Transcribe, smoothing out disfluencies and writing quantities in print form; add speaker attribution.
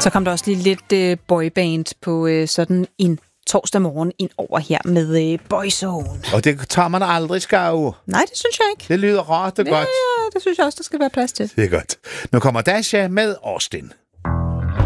Speaker 1: Så kom der også lige lidt boyband på sådan en torsdag morgen ind over her med Boyzone.
Speaker 2: Og det tager man aldrig skave.
Speaker 1: Nej, det synes jeg ikke.
Speaker 2: Det lyder rart og godt.
Speaker 1: Ja, det synes jeg også, der skal være plads til.
Speaker 2: Det er godt. Nu kommer Dasha med Austin.